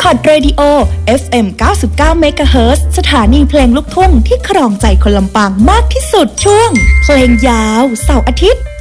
Record Radio FM 99 MHz สถานีเพลงลูกทุ่งที่ครองใจคนลำปางมากที่สุดช่วงเพลงยาวเสาร์อาทิตย์